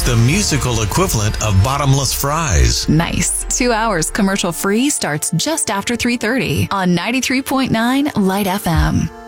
the musical equivalent of bottomless fries. Nice. 2 hours commercial free starts just after 3:30 on 93.9 Light FM.